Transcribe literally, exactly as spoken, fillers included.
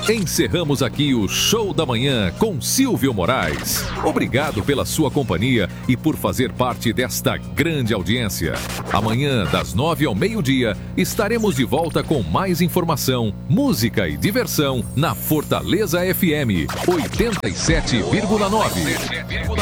Encerramos aqui o Show da Manhã com Silvio Moraes. Obrigado pela sua companhia e por fazer parte desta grande audiência. Amanhã, das nove ao meio-dia, estaremos de volta com mais informação, música e diversão na Fortaleza F M oitenta e sete vírgula nove.